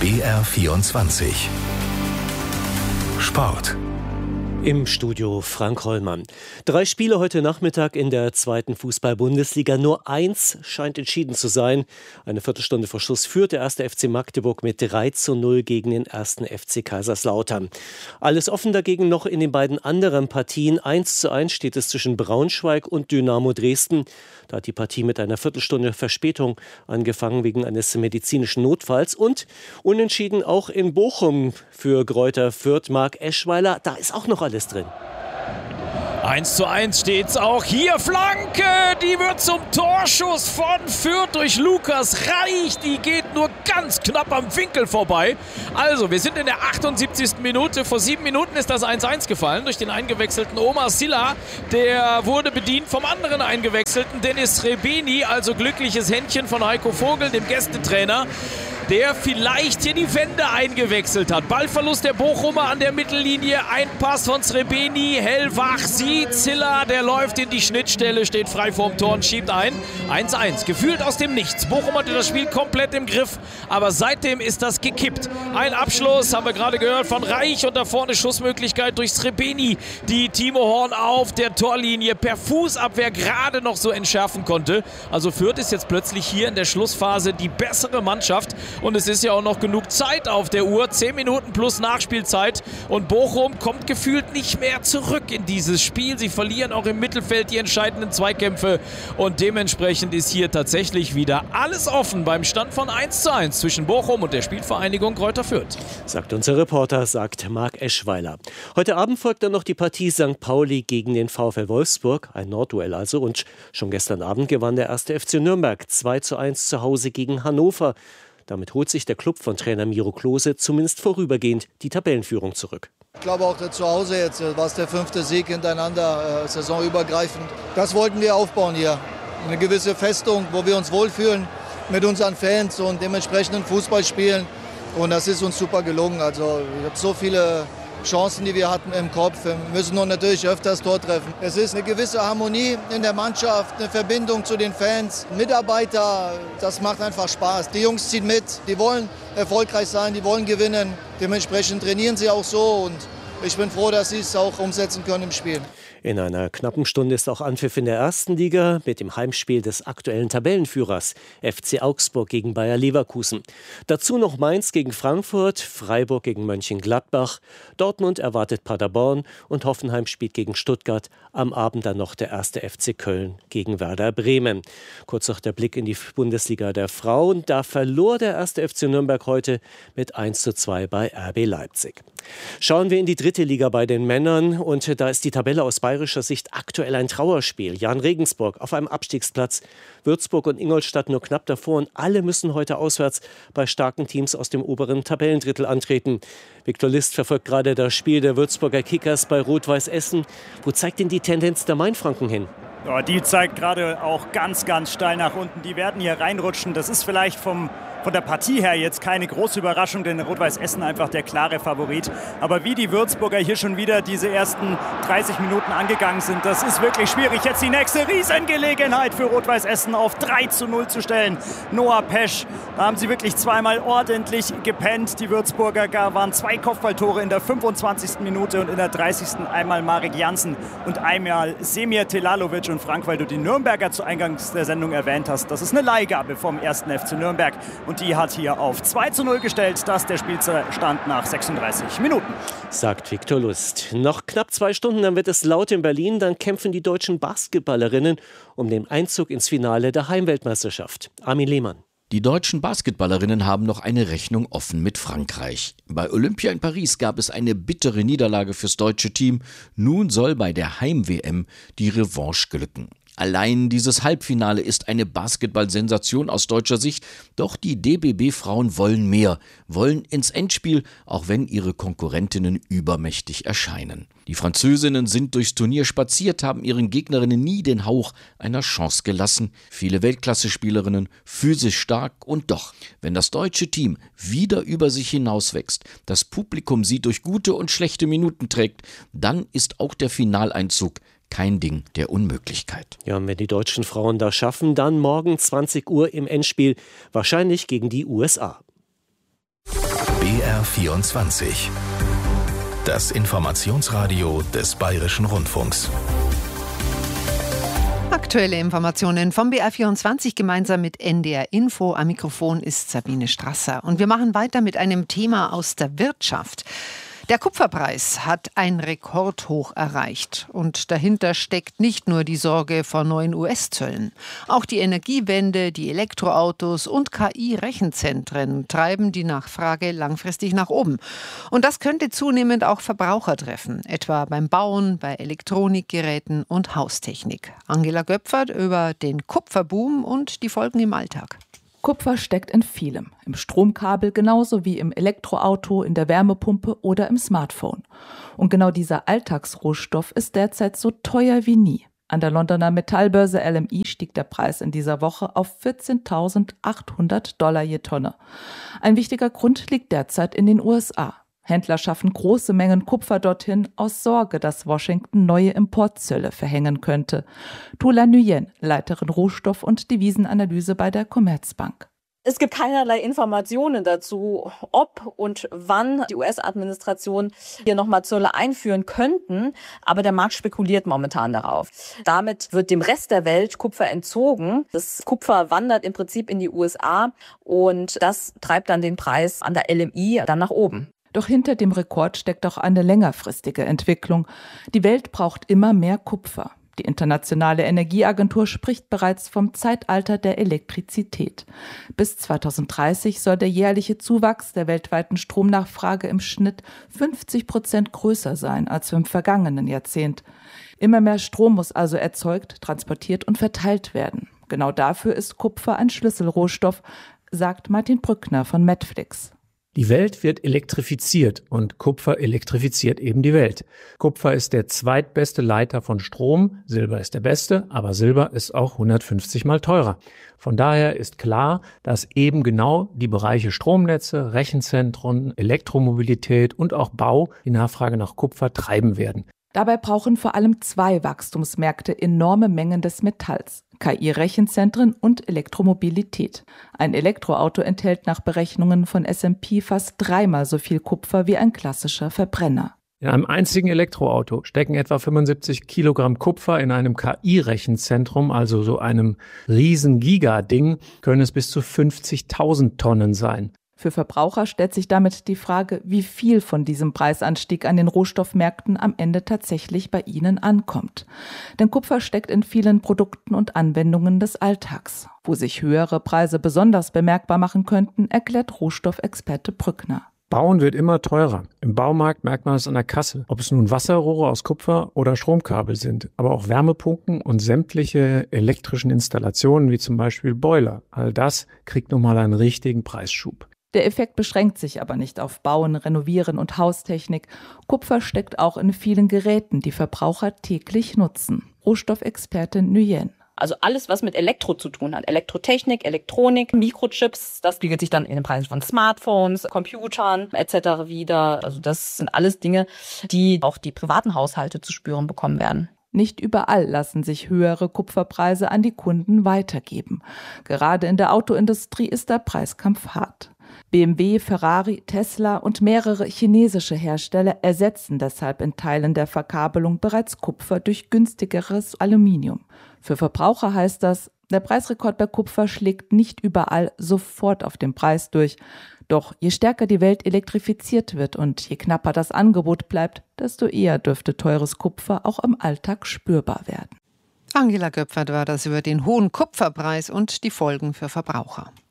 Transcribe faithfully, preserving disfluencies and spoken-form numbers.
B R vierundzwanzig Sport. Im Studio Frank Hollmann. Drei Spiele heute Nachmittag in der zweiten Fußball-Bundesliga. Nur eins scheint entschieden zu sein. Eine Viertelstunde vor Schluss führt der erste F C Magdeburg mit drei zu null gegen den ersten F C Kaiserslautern. Alles offen dagegen noch in den beiden anderen Partien. eins zu eins steht es zwischen Braunschweig und Dynamo Dresden. Da hat die Partie mit einer Viertelstunde Verspätung angefangen wegen eines medizinischen Notfalls. Und unentschieden auch in Bochum für Greuther Fürth. Marc Eschweiler, da ist auch noch alles drin. eins zu eins steht's auch hier. Flanke, die wird zum Torschuss von Fürth durch Lukas Reich. Die geht nur ganz knapp am Winkel vorbei. Also, wir sind in der achtundsiebzigsten Minute. Vor sieben Minuten ist das eins eins gefallen durch den eingewechselten Omar Sylla. Der wurde bedient vom anderen eingewechselten Dennis Srebeni. Also glückliches Händchen von Heiko Vogel, dem Gästetrainer, der vielleicht hier die Wende eingewechselt hat. Ballverlust der Bochumer an der Mittellinie. Ein Pass von Srebeni. Hellwach sieht Sylla, der läuft in die Schnittstelle, steht frei vorm Tor und schiebt ein. eins eins. Gefühlt aus dem Nichts. Bochum hatte das Spiel komplett im Griff, aber seitdem ist das gekippt. Ein Abschluss, haben wir gerade gehört, von Reich und da vorne Schussmöglichkeit durch Srebeni, die Timo Horn auf der Torlinie per Fußabwehr gerade noch so entschärfen konnte. Also Fürth ist jetzt plötzlich hier in der Schlussphase die bessere Mannschaft. Und es ist ja auch noch genug Zeit auf der Uhr. Zehn Minuten plus Nachspielzeit. Und Bochum kommt gefühlt nicht mehr zurück in dieses Spiel. Sie verlieren auch im Mittelfeld die entscheidenden Zweikämpfe. Und dementsprechend ist hier tatsächlich wieder alles offen beim Stand von eins zu eins zwischen Bochum und der Spielvereinigung Greuther Fürth. Sagt unser Reporter, sagt Marc Eschweiler. Heute Abend folgt dann noch die Partie Sankt Pauli gegen den VfL Wolfsburg. Ein Nordduell also. Und schon gestern Abend gewann der erste F C Nürnberg zwei zu eins zu Hause gegen Hannover. Damit holt sich der Club von Trainer Miro Klose zumindest vorübergehend die Tabellenführung zurück. Ich glaube auch zu Hause jetzt war es der fünfte Sieg hintereinander, äh, saisonübergreifend. Das wollten wir aufbauen hier. Eine gewisse Festung, wo wir uns wohlfühlen mit unseren Fans und dementsprechenden Fußball spielen. Und das ist uns super gelungen. Also ich habe so viele Chancen, die wir hatten im Kopf. Wir müssen nur natürlich öfters Tor treffen. Es ist eine gewisse Harmonie in der Mannschaft, eine Verbindung zu den Fans, Mitarbeiter. Das macht einfach Spaß. Die Jungs ziehen mit, die wollen erfolgreich sein, die wollen gewinnen. Dementsprechend trainieren sie auch so und ich bin froh, dass sie es auch umsetzen können im Spiel. In einer knappen Stunde ist auch Anpfiff in der ersten Liga mit dem Heimspiel des aktuellen Tabellenführers F C Augsburg gegen Bayer Leverkusen. Dazu noch Mainz gegen Frankfurt, Freiburg gegen Mönchengladbach, Dortmund erwartet Paderborn und Hoffenheim spielt gegen Stuttgart. Am Abend dann noch der erste F C Köln gegen Werder Bremen. Kurz noch der Blick in die Bundesliga der Frauen. Da verlor der erste F C Nürnberg heute mit eins zu zwei bei R B Leipzig. Schauen wir in die dritte Liga bei den Männern und da ist die Tabelle aus bayerischer Sicht aktuell ein Trauerspiel. Jan Regensburg auf einem Abstiegsplatz, Würzburg und Ingolstadt nur knapp davor und alle müssen heute auswärts bei starken Teams aus dem oberen Tabellendrittel antreten. Viktor List verfolgt gerade das Spiel der Würzburger Kickers bei Rot-Weiß Essen. Wo zeigt denn die Tendenz der Mainfranken hin? Ja, die zeigt gerade auch ganz, ganz steil nach unten. Die werden hier reinrutschen. Das ist vielleicht vom Von der Partie her jetzt keine große Überraschung, denn Rot-Weiß Essen einfach der klare Favorit. Aber wie die Würzburger hier schon wieder diese ersten dreißig Minuten angegangen sind, das ist wirklich schwierig. Jetzt die nächste Riesengelegenheit für Rot-Weiß Essen auf drei zu null zu stellen. Noah Pesch, da haben sie wirklich zweimal ordentlich gepennt. Die Würzburger gar waren zwei Kopfballtore in der fünfundzwanzigsten Minute und in der dreißigsten einmal Marek Jansen und einmal Semir Telalovic. Und Frank, weil du die Nürnberger zu Eingangs der Sendung erwähnt hast, das ist eine Leihgabe vom ersten F C Nürnberg. Und die hat hier auf zwei zu null gestellt. Das ist der Spielstand nach sechsunddreißig Minuten. Sagt Viktor Lust. Noch knapp zwei Stunden, dann wird es laut in Berlin. Dann kämpfen die deutschen Basketballerinnen um den Einzug ins Finale der Heimweltmeisterschaft. Armin Lehmann. Die deutschen Basketballerinnen haben noch eine Rechnung offen mit Frankreich. Bei Olympia in Paris gab es eine bittere Niederlage fürs deutsche Team. Nun soll bei der Heim-W M die Revanche glücken. Allein dieses Halbfinale ist eine Basketball-Sensation aus deutscher Sicht. Doch die D B B-Frauen wollen mehr, wollen ins Endspiel, auch wenn ihre Konkurrentinnen übermächtig erscheinen. Die Französinnen sind durchs Turnier spaziert, haben ihren Gegnerinnen nie den Hauch einer Chance gelassen. Viele Weltklasse-Spielerinnen, physisch stark und doch, wenn das deutsche Team wieder über sich hinauswächst, das Publikum sie durch gute und schlechte Minuten trägt, dann ist auch der Finaleinzug kein Ding der Unmöglichkeit. Ja, und wenn die deutschen Frauen das schaffen, dann morgen zwanzig Uhr im Endspiel, wahrscheinlich gegen die U S A. B R vierundzwanzig. Das Informationsradio des Bayerischen Rundfunks. Aktuelle Informationen vom B R vierundzwanzig gemeinsam mit N D R Info. Am Mikrofon ist Sabine Strasser. Und wir machen weiter mit einem Thema aus der Wirtschaft. Der Kupferpreis hat ein Rekordhoch erreicht. Und dahinter steckt nicht nur die Sorge vor neuen U S-Zöllen. Auch die Energiewende, die Elektroautos und K I-Rechenzentren treiben die Nachfrage langfristig nach oben. Und das könnte zunehmend auch Verbraucher treffen, etwa beim Bauen, bei Elektronikgeräten und Haustechnik. Angela Göpfert über den Kupferboom und die Folgen im Alltag. Kupfer steckt in vielem. Im Stromkabel genauso wie im Elektroauto, in der Wärmepumpe oder im Smartphone. Und genau dieser Alltagsrohstoff ist derzeit so teuer wie nie. An der Londoner Metallbörse L M E stieg der Preis in dieser Woche auf vierzehntausendachthundert Dollar je Tonne. Ein wichtiger Grund liegt derzeit in den U S A. Händler schaffen große Mengen Kupfer dorthin aus Sorge, dass Washington neue Importzölle verhängen könnte. Tula Nguyen, Leiterin Rohstoff- und Devisenanalyse bei der Commerzbank. Es gibt keinerlei Informationen dazu, ob und wann die U S-Administration hier nochmal Zölle einführen könnten. Aber der Markt spekuliert momentan darauf. Damit wird dem Rest der Welt Kupfer entzogen. Das Kupfer wandert im Prinzip in die U S A und das treibt dann den Preis an der L M E dann nach oben. Doch hinter dem Rekord steckt auch eine längerfristige Entwicklung. Die Welt braucht immer mehr Kupfer. Die Internationale Energieagentur spricht bereits vom Zeitalter der Elektrizität. Bis zweitausenddreißig soll der jährliche Zuwachs der weltweiten Stromnachfrage im Schnitt fünfzig Prozent größer sein als im vergangenen Jahrzehnt. Immer mehr Strom muss also erzeugt, transportiert und verteilt werden. Genau dafür ist Kupfer ein Schlüsselrohstoff, sagt Martin Brückner von Medflix. Die Welt wird elektrifiziert und Kupfer elektrifiziert eben die Welt. Kupfer ist der zweitbeste Leiter von Strom, Silber ist der beste, aber Silber ist auch hundertfünfzig Mal teurer. Von daher ist klar, dass eben genau die Bereiche Stromnetze, Rechenzentren, Elektromobilität und auch Bau die Nachfrage nach Kupfer treiben werden. Dabei brauchen vor allem zwei Wachstumsmärkte enorme Mengen des Metalls: K I-Rechenzentren und Elektromobilität. Ein Elektroauto enthält nach Berechnungen von S und P fast dreimal so viel Kupfer wie ein klassischer Verbrenner. In einem einzigen Elektroauto stecken etwa fünfundsiebzig Kilogramm Kupfer. In einem K I-Rechenzentrum, also so einem riesen Giga-Ding, können es bis zu fünfzigtausend Tonnen sein. Für Verbraucher stellt sich damit die Frage, wie viel von diesem Preisanstieg an den Rohstoffmärkten am Ende tatsächlich bei ihnen ankommt. Denn Kupfer steckt in vielen Produkten und Anwendungen des Alltags. Wo sich höhere Preise besonders bemerkbar machen könnten, erklärt Rohstoffexperte Brückner. Bauen wird immer teurer. Im Baumarkt merkt man es an der Kasse, ob es nun Wasserrohre aus Kupfer oder Stromkabel sind, aber auch Wärmepumpen und sämtliche elektrischen Installationen wie zum Beispiel Boiler. All das kriegt nochmal einen richtigen Preisschub. Der Effekt beschränkt sich aber nicht auf Bauen, Renovieren und Haustechnik. Kupfer steckt auch in vielen Geräten, die Verbraucher täglich nutzen. Rohstoffexpertin Nguyen. Also alles, was mit Elektro zu tun hat. Elektrotechnik, Elektronik, Mikrochips, das spiegelt sich dann in den Preisen von Smartphones, Computern et cetera wieder. Also das sind alles Dinge, die auch die privaten Haushalte zu spüren bekommen werden. Nicht überall lassen sich höhere Kupferpreise an die Kunden weitergeben. Gerade in der Autoindustrie ist der Preiskampf hart. B M W, Ferrari, Tesla und mehrere chinesische Hersteller ersetzen deshalb in Teilen der Verkabelung bereits Kupfer durch günstigeres Aluminium. Für Verbraucher heißt das, der Preisrekord bei Kupfer schlägt nicht überall sofort auf den Preis durch. Doch je stärker die Welt elektrifiziert wird und je knapper das Angebot bleibt, desto eher dürfte teures Kupfer auch im Alltag spürbar werden. Angela Göpfert war das über den hohen Kupferpreis und die Folgen für Verbraucher.